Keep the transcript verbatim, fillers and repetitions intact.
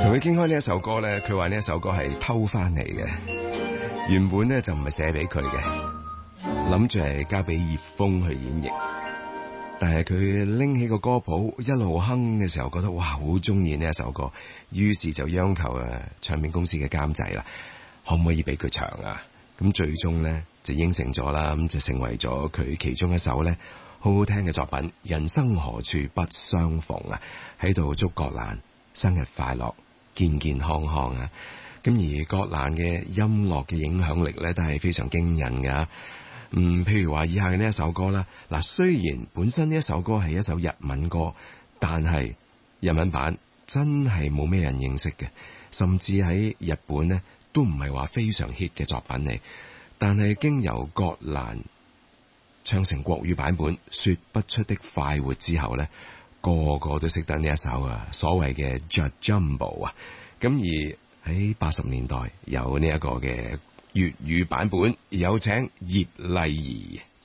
同佢傾開呢一首歌咧，佢話呢一首歌係偷翻嚟嘅，原本咧就唔係寫俾佢嘅，諗住係交俾葉楓去演繹。但係佢拎起個歌譜一路哼嘅時候，覺得哇好中意呢一首歌，於是就央求誒唱片公司嘅監製啦，可唔可以俾佢唱啊？咁最終咧就應承咗啦，咁就成為咗佢其中一首咧好好聽嘅作品。人生何處不相逢啊！喺度祝葛蘭生日快樂，健健康康啊！咁而葛蘭嘅音樂嘅影響力咧都係非常驚人噶。嗯，譬如話以下嘅呢一首歌啦，嗱，雖然本身呢一首歌係一首日文歌，但係日文版真係冇咩人認識嘅，甚至喺日本呢都唔係話非常 hit 嘅作品嚟。但係經由葛蘭唱成國語版本《說不出的快活》之後呢，個個都識得呢一首啊，所謂嘅 Jumbo 啊。咁而喺八十年代有呢一個嘅粵語版本，有請葉麗儀。